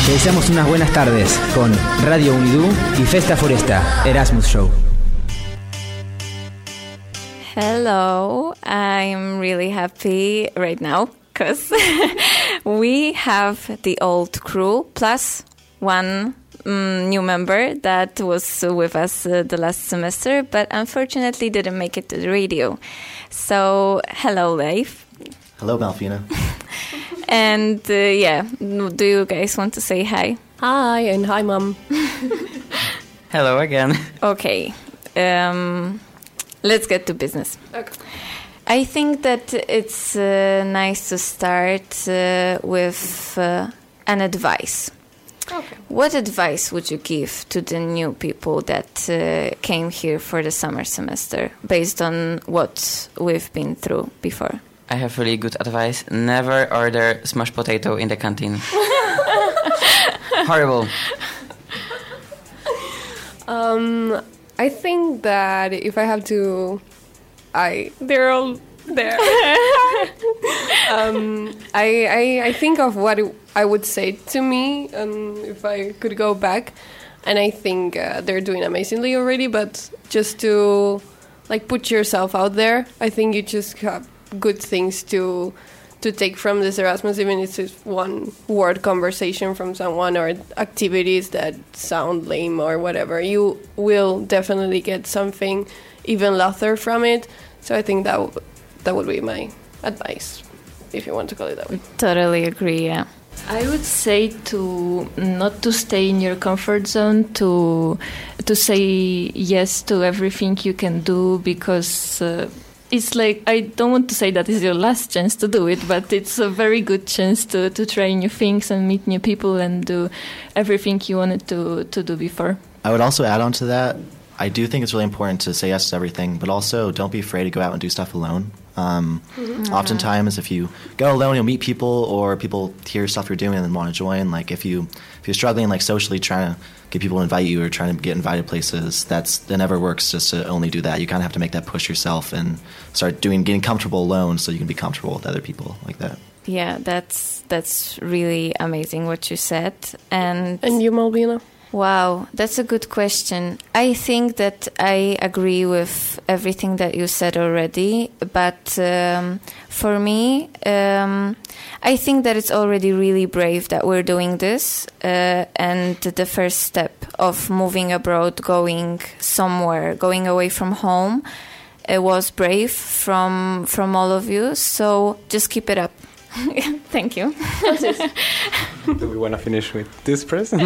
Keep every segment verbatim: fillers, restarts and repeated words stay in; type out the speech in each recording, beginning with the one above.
Te deseamos unas buenas tardes con Radio Unidú y Festa Foresta, Erasmus Show. Hello, I'm really happy right now because we have the old crew plus one um, new member that was with us uh, the last semester, but unfortunately didn't make it to the radio. So, hello, Leif. Hello, Malfina. And uh, yeah, do you guys want to say hi? Hi, and hi, Mom. Hello again. Okay. Um, let's get to business. Okay. I think that it's uh, nice to start uh, with uh, an advice. Okay. What advice would you give to the new people that uh, came here for the summer semester based on what we've been through before? I have really good advice. Never order smashed potato in the canteen. Horrible. Um, I think that if I have to, I they're all there. um, I, I I think of what it, I would say to me, and if I could go back, and I think uh, they're doing amazingly already. But just to like put yourself out there, I think you just have good things to to take from this Erasmus, even if it's just one word conversation from someone or activities that sound lame or whatever. You will definitely get something even louder from it. So I think that w- that would be my advice, if you want to call it that way. Totally agree, yeah. I would say to not to stay in your comfort zone, to to say yes to everything you can do, because uh, it's like, I don't want to say that it's your last chance to do it, but it's a very good chance to, to try new things and meet new people and do everything you wanted to, to do before. I would also add on to that, I do think it's really important to say yes to everything, but also don't be afraid to go out and do stuff alone. Um, mm-hmm. Oftentimes, if you go alone, you'll meet people, or people hear stuff you're doing and then want to join. Like if you if you're struggling, like socially trying to get people to invite you or trying to get invited places, that's that never works. Just to only do that, you kind of have to make that push yourself and start doing getting comfortable alone, so you can be comfortable with other people like that. Yeah, that's that's really amazing what you said. And And you, Malvina? Wow, that's a good question. I think that I agree with everything that you said already, but um, for me, um, I think that it's already really brave that we're doing this, uh, and the first step of moving abroad, going somewhere, going away from home, it was brave from from all of you, so just keep it up. Thank you. Do we want to finish with this present?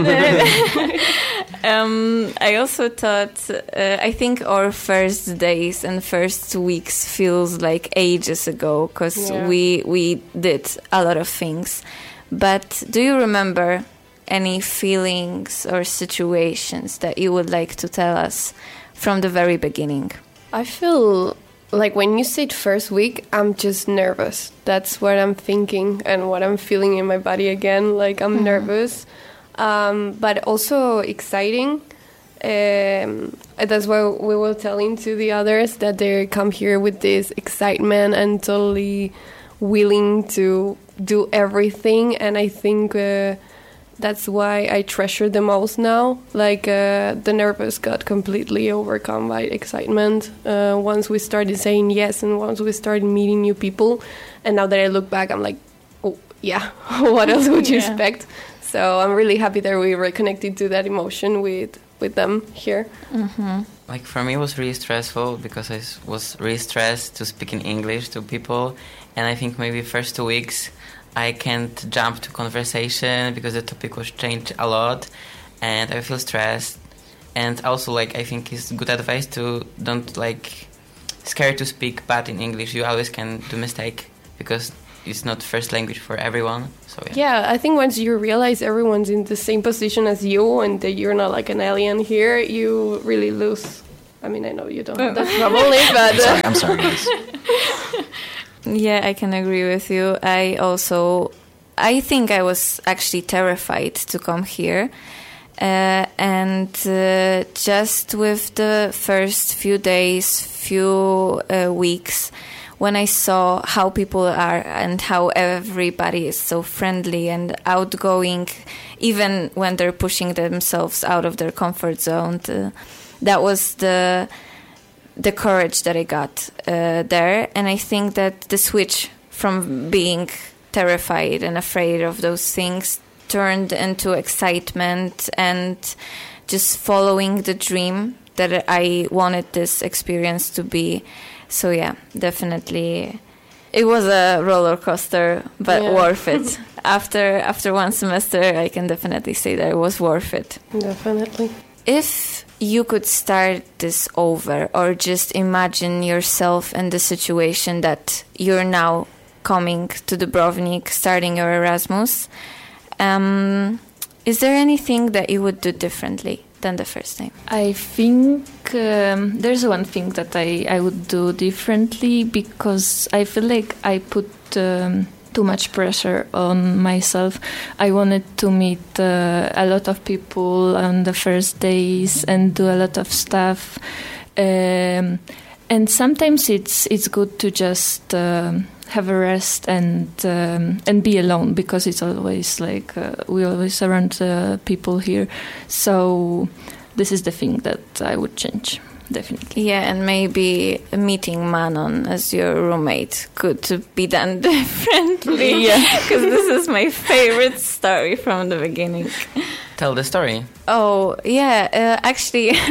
um, I also thought, uh, I think our first days and first weeks feels like ages ago, because yeah. we we did a lot of things. But do you remember any feelings or situations that you would like to tell us from the very beginning? I feel like when you said first week, I'm just nervous. That's what I'm thinking and what I'm feeling in my body again. Like I'm mm-hmm. nervous, um, but also exciting. Um, that's why we were telling to the others that they come here with this excitement and totally willing to do everything. And I think uh, that's why I treasure the most now. Like uh, the nervous got completely overcome by excitement uh, once we started saying yes and once we started meeting new people. And now that I look back, I'm like, oh yeah, what else would you yeah. expect? So I'm really happy that we reconnected to that emotion with with them here. Mm-hmm. Like for me, it was really stressful because I was really stressed to speak in English to people, and I think maybe first two weeks I can't jump to conversation because the topic was changed a lot, and I feel stressed. And also, like, I think it's good advice to don't like scared to speak bad in English. You always can do mistake because it's not first language for everyone. So yeah. Yeah, I think once you realize everyone's in the same position as you and that you're not like an alien here, you really lose. I mean, I know you don't have that probably, but uh, I'm sorry, guys. Yeah, I can agree with you. I also, I think I was actually terrified to come here. Uh, and uh, just with the first few days, few uh, weeks, when I saw how people are and how everybody is so friendly and outgoing, even when they're pushing themselves out of their comfort zone, the, that was the the courage that I got uh, there. And I think that the switch from being terrified and afraid of those things turned into excitement and just following the dream that I wanted this experience to be. So yeah, definitely it was a roller coaster, but yeah. worth it. After after one semester, I can definitely say that it was worth it. Definitely. If you could start this over, or just imagine yourself in the situation that you're now coming to Dubrovnik, starting your Erasmus, um, is there anything that you would do differently than the first time? I think um, there's one thing that I, I would do differently, because I feel like I put um, too much pressure on myself. I wanted to meet uh, a lot of people on the first days and do a lot of stuff. Um, and sometimes it's it's good to just um, have a rest and um, and be alone, because it's always like uh, we always surround uh, people here. So this is the thing that I would change, definitely. Yeah, and maybe meeting Manon as your roommate could be done differently. Yeah, because this is my favorite story from the beginning. Tell the story. Oh, yeah, uh, actually, uh,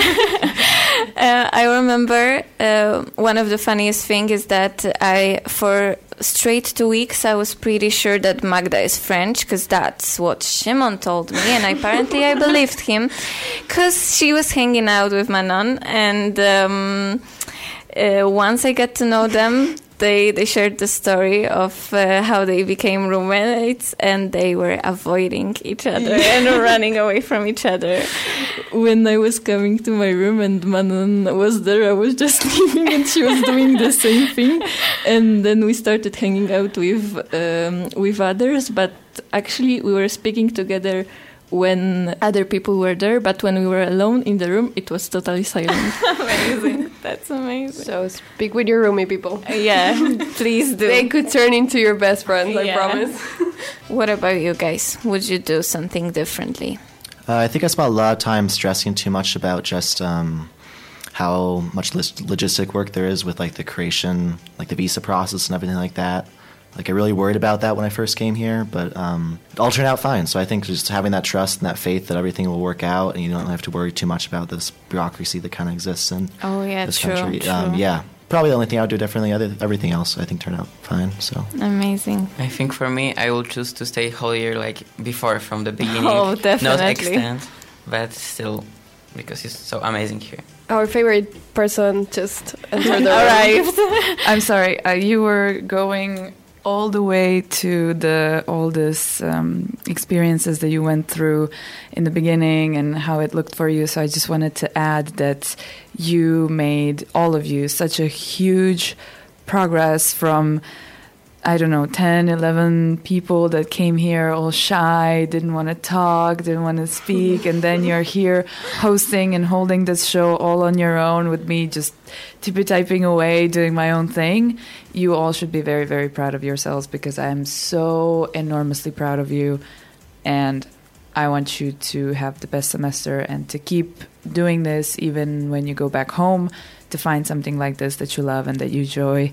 I remember uh, one of the funniest things is that I, for straight two weeks, I was pretty sure that Magda is French, because that's what Shimon told me, and apparently I believed him, because she was hanging out with Manon, and um, uh, once I got to know them, They, they shared the story of uh, how they became roommates, and they were avoiding each other and running away from each other. When I was coming to my room and Manon was there, I was just leaving and she was doing the same thing. And then we started hanging out with um, with others, but actually we were speaking together when other people were there, but when we were alone in the room, it was totally silent. Amazing. That's amazing. So speak with your roomie people. Uh, yeah, please do. They could turn into your best friends, I Yeah. promise. What about you guys? Would you do something differently? Uh, I think I spent a lot of time stressing too much about just um, how much log- logistic work there is with like the creation, like the visa process and everything like that. Like I really worried about that when I first came here, but um, it all turned out fine. So I think just having that trust and that faith that everything will work out, and you don't have to worry too much about this bureaucracy that kind of exists in Oh yeah, this true. country. true. Um, yeah, probably the only thing I would do differently. Other everything else, I think turned out fine. So Amazing. I think for me, I will choose to stay whole year like before, from the beginning. Oh, definitely. Not extend, but still, because it's so amazing here. Our favorite person just entered the room. Arrived. I'm sorry. Uh, you were going all the way to the all this um, experiences that you went through in the beginning and how it looked for you. So I just wanted to add that you made, all of you, such a huge progress from, I don't know, ten, eleven people that came here all shy, didn't want to talk, didn't want to speak. And then you're here hosting and holding this show all on your own with me just tippy-typing away, doing my own thing. You all should be very, very proud of yourselves, because I am so enormously proud of you. And I want you to have the best semester and to keep doing this even when you go back home, to find something like this that you love and that you enjoy.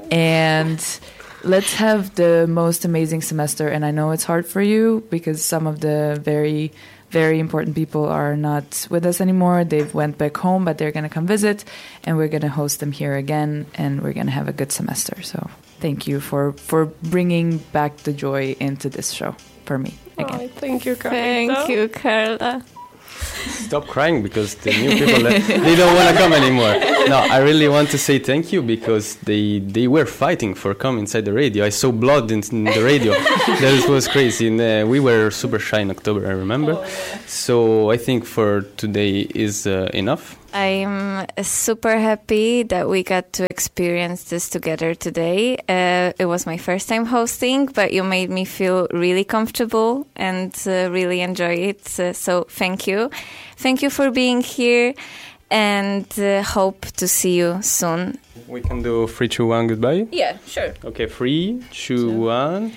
And let's have the most amazing semester. And I know it's hard for you because some of the very, very important people are not with us anymore. They've went back home, but they're going to come visit, and we're going to host them here again, and we're going to have a good semester. So thank you for, for bringing back the joy into this show for me again. Oh, thank you, Carla. Thank you, Carla. Stop crying, because the new people, they don't want to come anymore. No, I really want to say thank you, because they they were fighting for come inside the radio. I saw blood in, in the radio. That was crazy. And uh, we were super shy in October, I remember. Oh, yeah. So I think for today is uh, enough. I'm super happy that we got to experience this together today. Uh, it was my first time hosting, but you made me feel really comfortable and uh, really enjoy it. Uh, so thank you. Thank you for being here. and uh, hope to see you soon. We can do three, two, one, goodbye? Yeah, sure. Okay, three, two, one.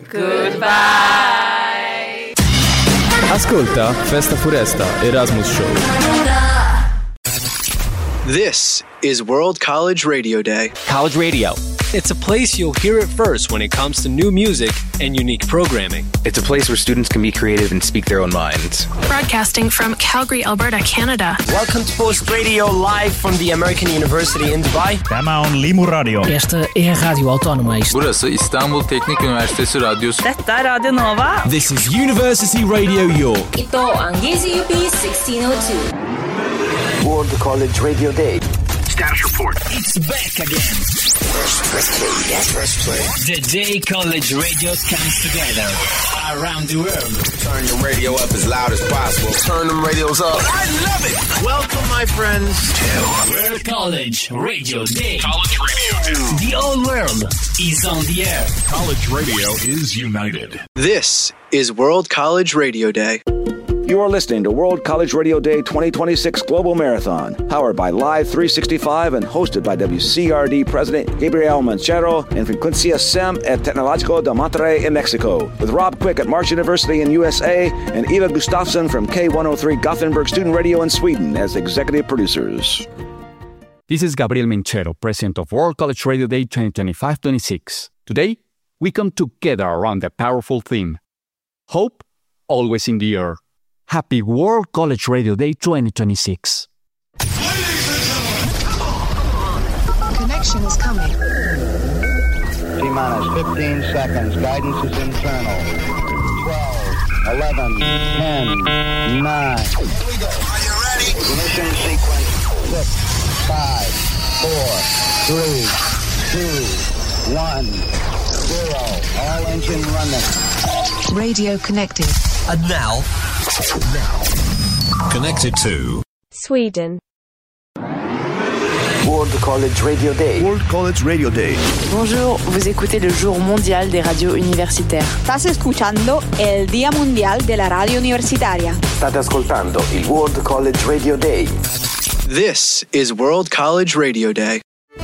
Goodbye! Ascolta Festa Foresta Erasmus Show. This is World College Radio Day. College Radio. It's a place you'll hear it first when it comes to new music and unique programming. It's a place where students can be creative and speak their own minds. Broadcasting from Calgary, Alberta, Canada. Welcome to Post Radio live from the American University in Dubai. Tema on Limu Radio. Esta é a Rádio Autónoma. Burası İstanbul Teknik Üniversitesi Radyosu. Detta är Radio Nova. This is University Radio York. Ito ang G Z U P sixteen oh two. World College Radio Day. Status report. It's back again. Press, press play. Press play. The day college radio comes together around the world. Turn your radio up as loud as possible. Turn them radios up. I love it. Welcome, my friends, to World College Radio Day. College Radio Day. The whole world is on the air. College radio is united. This is World College Radio Day. You are listening to World College Radio Day twenty twenty-six Global Marathon, powered by Live three sixty-five and hosted by W C R D President Gabriel Manchero and Frecuencia S E M at Tecnológico de Monterrey in Mexico, with Rob Quick at March University in U S A and Eva Gustafsson from K one oh three Gothenburg Student Radio in Sweden as executive producers. This is Gabriel Manchero, President of World College Radio Day twenty twenty-five twenty-six. Today, we come together around a powerful theme: hope, always in the air. Happy World College Radio Day twenty twenty-six. Connection is coming. T-minus fifteen seconds. Guidance is internal. twelve, eleven, ten, nine. Here we go. Are you ready? Ignition sequence. six, five, four, three, two, one, zero. All engine running. Radio connected. And now, now, connected to Sweden. World College Radio Day. World College Radio Day. Bonjour, vous écoutez le jour mondial des radios universitaires. Estás escuchando el Día Mundial de la Radio Universitaria. State ascoltando il World College Radio Day. This is World College Radio Day.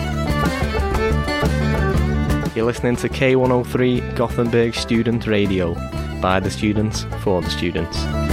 You're listening to K one oh three Gothenburg Student Radio, by the students, for the students.